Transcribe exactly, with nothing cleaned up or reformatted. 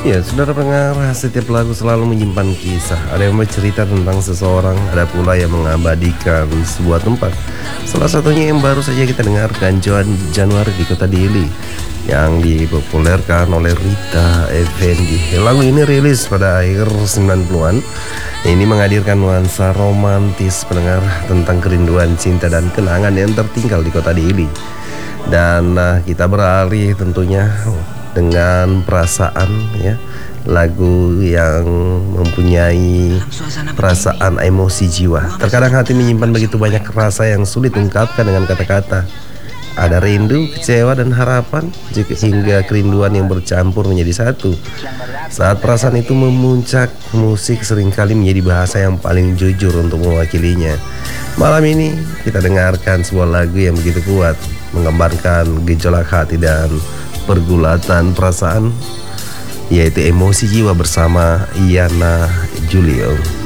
Ya, saudara pendengar, setiap lagu selalu menyimpan kisah. Ada yang bercerita tentang seseorang, ada pula yang mengabadikan sebuah tempat. Salah satunya yang baru saja kita dengarkan, Joan Januari di Kota Dili, yang dipopulerkan oleh Rita Effendy. Lagu ini rilis pada akhir sembilan puluhan. Ini menghadirkan nuansa romantis pendengar tentang kerinduan, cinta, dan kenangan yang tertinggal di Kota Dili. Dan uh, kita beralih tentunya dengan perasaan, ya, lagu yang mempunyai perasaan emosi jiwa. Terkadang hati menyimpan begitu banyak rasa yang sulit diungkapkan dengan kata-kata. Ada rindu, kecewa, dan harapan, juga hingga kerinduan yang bercampur menjadi satu. Saat perasaan itu memuncak, musik seringkali menjadi bahasa yang paling jujur untuk mewakilinya. Malam ini kita dengarkan sebuah lagu yang begitu kuat, menggambarkan gejolak hati dan pergulatan perasaan, yaitu Emosi Jiwa bersama Yana Julio.